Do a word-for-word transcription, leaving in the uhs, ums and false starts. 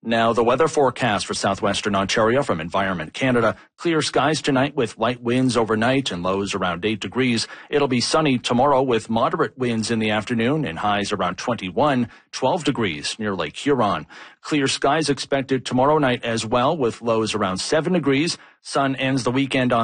Now, the weather forecast for southwestern Ontario from Environment Canada. Clear skies tonight with light winds overnight and lows around eight degrees. It'll be sunny tomorrow with moderate winds in the afternoon and highs around twenty-one, twelve degrees near Lake Huron. Clear skies expected tomorrow night as well with lows around seven degrees. Sun ends the weekend on